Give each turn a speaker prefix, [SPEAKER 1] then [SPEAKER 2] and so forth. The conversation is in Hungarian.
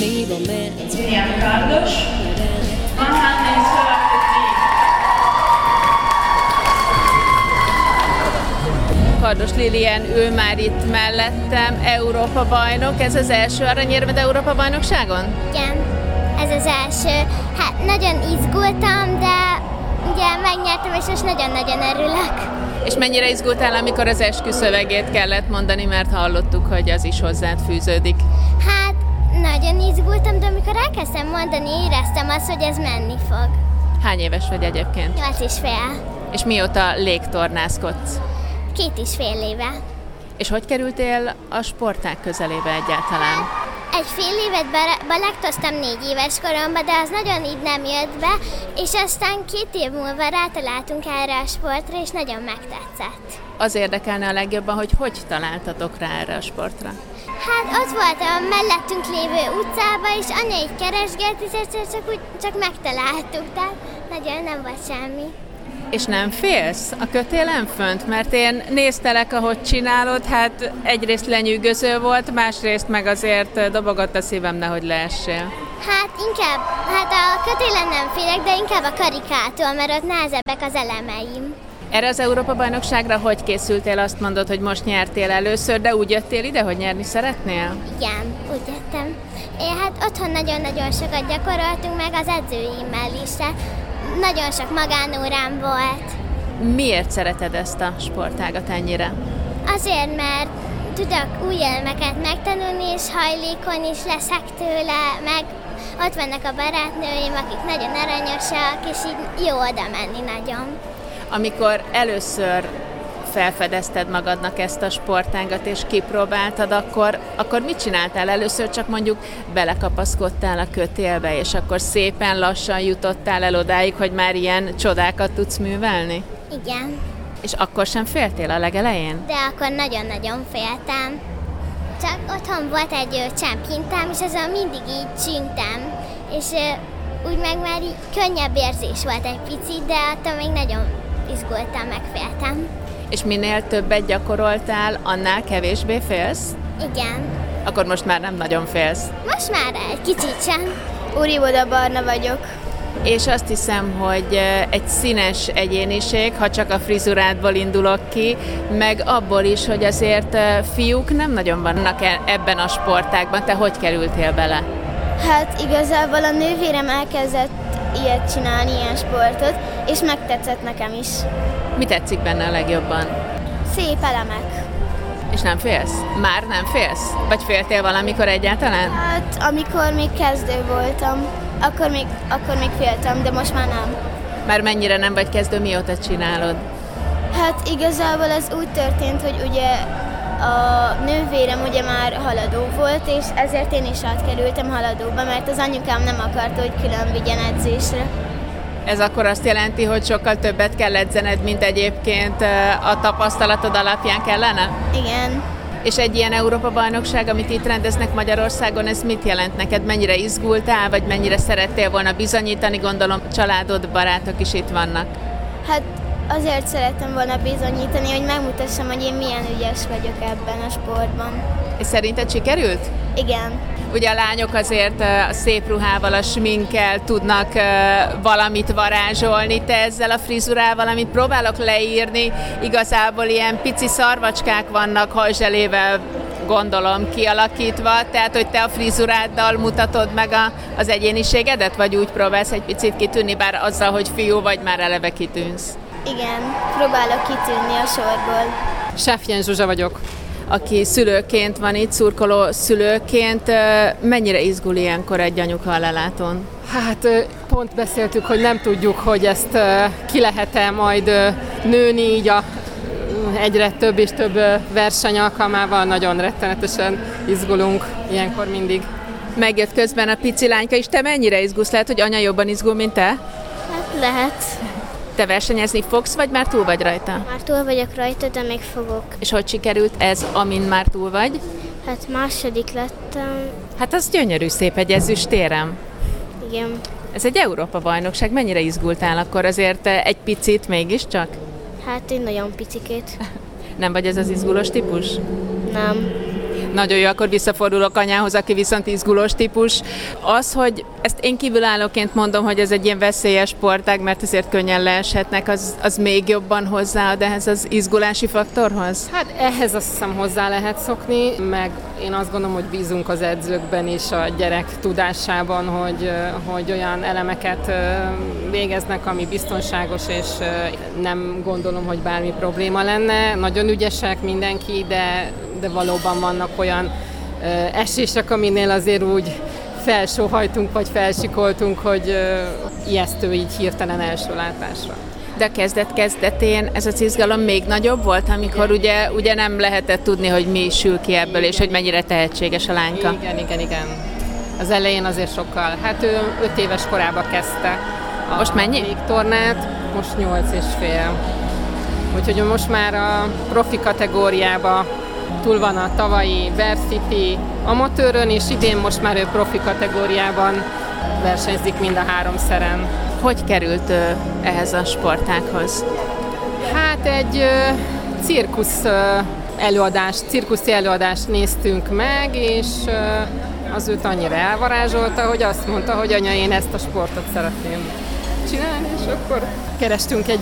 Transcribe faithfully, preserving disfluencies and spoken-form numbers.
[SPEAKER 1] William Kardos, Manhattan is
[SPEAKER 2] Kardos Lilian ül már itt mellettem, Európa-bajnok. Ez az első aranyérmed Európa-bajnokságon?
[SPEAKER 3] Igen, ez az első. Hát nagyon izgultam, de ugye megnyertem, és most nagyon-nagyon örülök.
[SPEAKER 2] És mennyire izgultál, amikor az esküszövegét kellett mondani, mert hallottuk, hogy az is hozzád fűződik?
[SPEAKER 3] Hát nagyon izgultam, de amikor elkezdtem mondani, éreztem azt, hogy ez menni fog.
[SPEAKER 2] Hány éves vagy egyébként?
[SPEAKER 3] Nyolc és fél.
[SPEAKER 2] És mióta légtornázkodsz?
[SPEAKER 3] Két és fél éve.
[SPEAKER 2] És hogy kerültél a sportág közelébe egyáltalán?
[SPEAKER 3] Egy fél évet balektoztam négy éves koromban, de az nagyon így nem jött be, és aztán két év múlva rátaláltunk erre a sportra, és nagyon megtetszett.
[SPEAKER 2] Az érdekelne a legjobban, hogy hogy találtatok rá erre a sportra?
[SPEAKER 3] Hát ott volt a mellettünk lévő utcában, és anya így keresgélt, és egyszer csak, úgy, csak megtaláltuk, tehát nagyon nem volt semmi.
[SPEAKER 2] És nem félsz a kötélen fönt? Mert én néztelek, ahogy csinálod, hát egyrészt lenyűgöző volt, másrészt meg azért dobogott a szívem, nehogy leessél.
[SPEAKER 3] Hát inkább, hát a kötélen nem félek, de inkább a karikától, mert ott nehezebbek az elemeim.
[SPEAKER 2] Erre az Európa-bajnokságra hogy készültél? Azt mondod, hogy most nyertél először, de úgy jöttél ide, hogy nyerni szeretnél?
[SPEAKER 3] Igen, úgy jöttem. Én hát otthon nagyon-nagyon sokat gyakoroltunk, meg az edzőimmel is. Nagyon sok magánórám volt.
[SPEAKER 2] Miért szereted ezt a sportágat ennyire?
[SPEAKER 3] Azért, mert tudok új elemeket megtanulni, és hajlékony is leszek tőle, meg ott vannak a barátnőim, akik nagyon aranyosak, és így jó oda menni nagyon.
[SPEAKER 2] Amikor először felfedezted magadnak ezt a sportágat, és kipróbáltad, akkor, akkor mit csináltál? Először csak mondjuk belekapaszkodtál a kötélbe, és akkor szépen lassan jutottál el odáig, hogy már ilyen csodákat tudsz művelni?
[SPEAKER 3] Igen.
[SPEAKER 2] És akkor sem féltél a legelején?
[SPEAKER 3] De akkor nagyon-nagyon féltem. Csak otthon volt egy csámpkintám, és azon mindig így csüngtem. És úgy meg már így könnyebb érzés volt egy picit, de attól még nagyon izgultam, megféltem.
[SPEAKER 2] És minél többet gyakoroltál, annál kevésbé félsz?
[SPEAKER 3] Igen.
[SPEAKER 2] Akkor most már nem nagyon félsz.
[SPEAKER 3] Most már egy kicsit sem. Úrivoda Barna vagyok.
[SPEAKER 2] És azt hiszem, hogy egy színes egyéniség, ha csak a frizurádból indulok ki, meg abból is, hogy azért fiúk nem nagyon vannak ebben a sportágban. Te hogy kerültél bele?
[SPEAKER 3] Hát igazából a nővérem elkezdett ilyet csinálni, ilyen sportot, és megtetszett nekem is.
[SPEAKER 2] Mi tetszik benne a legjobban?
[SPEAKER 3] Szép elemek.
[SPEAKER 2] És nem félsz? Már nem félsz? Vagy féltél valamikor egyáltalán?
[SPEAKER 3] Hát amikor még kezdő voltam, akkor még, akkor még féltem, de most már nem.
[SPEAKER 2] Már mennyire nem vagy kezdő, mióta csinálod?
[SPEAKER 3] Hát igazából ez úgy történt, hogy ugye a nővérem ugye már haladó volt, és ezért én is átkerültem haladóba, mert az anyukám nem akarta, hogy külön vigyen edzésre.
[SPEAKER 2] Ez akkor azt jelenti, hogy sokkal többet kell edzened, mint egyébként a tapasztalatod alapján kellene?
[SPEAKER 3] Igen.
[SPEAKER 2] És egy ilyen Európa-bajnokság, amit itt rendeznek Magyarországon, ez mit jelent neked? Mennyire izgultál, vagy mennyire szerettél volna bizonyítani? Gondolom, családod, barátok is itt vannak.
[SPEAKER 3] Hát azért szerettem volna bizonyítani, hogy megmutassam, hogy én milyen ügyes vagyok ebben a sportban.
[SPEAKER 2] És szerinted sikerült?
[SPEAKER 3] Igen.
[SPEAKER 2] Ugye a lányok azért a szép ruhával, a sminkkel tudnak valamit varázsolni, te ezzel a frizurával, amit próbálok leírni, igazából ilyen pici szarvacskák vannak hajzselével, gondolom, kialakítva, tehát hogy te a frizuráddal mutatod meg a, az egyéniségedet, vagy úgy próbálsz egy picit kitűnni, bár azzal, hogy fiú vagy, már eleve kitűnsz?
[SPEAKER 3] Igen, próbálok kitűnni a sorból.
[SPEAKER 4] Sáfján Zsuzsa vagyok.
[SPEAKER 2] Aki szülőként van itt, szurkoló szülőként, mennyire izgul ilyenkor egy anyuka a lelátón?
[SPEAKER 4] Hát pont beszéltük, hogy nem tudjuk, hogy ezt ki lehet-e majd nőni, így a egyre több és több verseny alkalmával nagyon rettenetesen izgulunk ilyenkor mindig.
[SPEAKER 2] Megjött közben a pici lányka is, te mennyire izgulsz? Lehet, hogy anya jobban izgul, mint te?
[SPEAKER 3] Hát lehet.
[SPEAKER 2] Te versenyezni fogsz, vagy már túl vagy rajta?
[SPEAKER 3] Már túl vagyok rajta, de még fogok.
[SPEAKER 2] És hogy sikerült ez, amin már túl vagy?
[SPEAKER 3] Hát második lettem.
[SPEAKER 2] Hát az gyönyörű, szép, egy ezüstérem.
[SPEAKER 3] Igen.
[SPEAKER 2] Ez egy Európa-bajnokság, mennyire izgultál akkor azért egy picit mégiscsak?
[SPEAKER 3] Hát én nagyon picikét.
[SPEAKER 2] Nem vagy ez az izgulós típus?
[SPEAKER 3] Nem.
[SPEAKER 2] Nagyon jó, akkor visszafordulok anyához, aki viszont izgulós típus. Az, hogy ezt én kívülállóként mondom, hogy ez egy ilyen veszélyes sportág, mert ezért könnyen leeshetnek, az, az még jobban hozzáad ehhez az izgulási faktorhoz?
[SPEAKER 4] Hát ehhez azt hiszem hozzá lehet szokni, meg én azt gondolom, hogy bízunk az edzőkben is, a gyerek tudásában, hogy, hogy olyan elemeket végeznek, ami biztonságos, és nem gondolom, hogy bármi probléma lenne. Nagyon ügyesek mindenki, de, de valóban vannak olyan esések, aminél azért úgy felsóhajtunk, vagy felsikoltunk, hogy ijesztő így hirtelen első látásra.
[SPEAKER 2] De a kezdet-kezdetén ez az izgalom még nagyobb volt, amikor ugye, ugye nem lehetett tudni, hogy mi sül ki ebből, igen, és hogy mennyire tehetséges a lányka.
[SPEAKER 4] Igen, igen, igen. Az elején azért sokkal. Hát ő öt éves korában kezdte a
[SPEAKER 2] most mennyi?
[SPEAKER 4] tornát, most nyolc és fél. Úgyhogy most már a profi kategóriába túl van a tavalyi Varsity amatőrön, és idén most már ő profi kategóriában versenyzik mind a háromszeren.
[SPEAKER 2] Hogy került ő ehhez a sportághoz?
[SPEAKER 4] Hát egy uh, cirkusz uh, előadást, cirkuszi előadást néztünk meg, és uh, az őt annyira elvarázsolta, hogy azt mondta, hogy anya, én ezt a sportot szeretném csinálni, és akkor kerestünk egy